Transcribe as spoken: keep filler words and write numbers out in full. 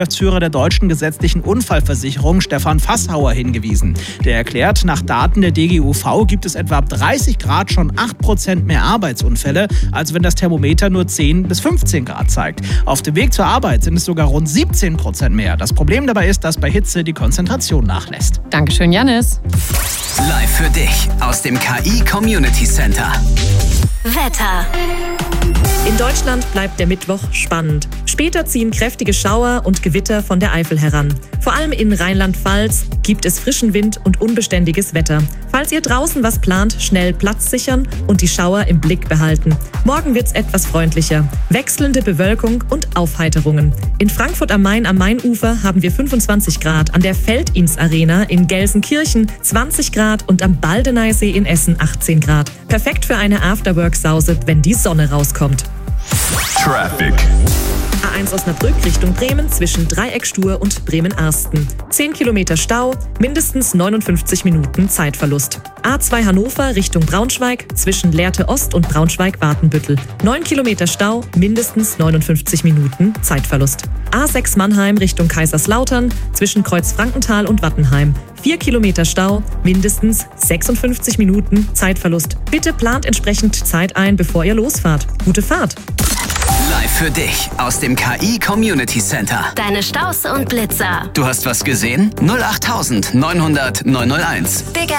Geschäftsführer der Deutschen Gesetzlichen Unfallversicherung, Stefan Fasshauer, hingewiesen. Der erklärt, nach Daten der D G U V gibt es etwa ab dreißig Grad schon acht Prozent mehr Arbeitsunfälle, als wenn das Thermometer nur zehn bis fünfzehn Grad zeigt. Auf dem Weg zur Arbeit sind es sogar rund siebzehn Prozent mehr. Das Problem dabei ist, dass bei Hitze die Konzentration nachlässt. Dankeschön, Janis. Live für dich aus dem K I Community Center. Wetter. In Deutschland bleibt der Mittwoch spannend. Später ziehen kräftige Schauer und Gewitter von der Eifel heran. Vor allem in Rheinland-Pfalz gibt es frischen Wind und unbeständiges Wetter. Falls ihr draußen was plant, schnell Platz sichern und die Schauer im Blick behalten. Morgen wird's etwas freundlicher. Wechselnde Bewölkung und Aufheiterungen. In Frankfurt am Main am Mainufer haben wir fünfundzwanzig Grad, an der Feldins Arena in Gelsenkirchen zwanzig Grad und am Baldeneysee in Essen achtzehn Grad. Perfekt für eine Afterwork-Sause, wenn die Sonne rauskommt. Traffic. A eins Osnabrück Richtung Bremen zwischen Dreieckstur und Bremen-Arsten. zehn Kilometer Stau, mindestens neunundfünfzig Minuten Zeitverlust. A zwei Hannover Richtung Braunschweig zwischen Lehrte Ost und Braunschweig-Watenbüttel. neun Kilometer Stau, mindestens neunundfünfzig Minuten Zeitverlust. A sechs Mannheim Richtung Kaiserslautern zwischen Kreuzfrankenthal und Wattenheim. vier Kilometer Stau, mindestens sechsundfünfzig Minuten Zeitverlust. Bitte plant entsprechend Zeit ein, bevor ihr losfahrt. Gute Fahrt! Live für dich aus dem K I Community Center. Deine Staus und Blitzer. Du hast was gesehen? null acht neunhundert neunhunderteins. Big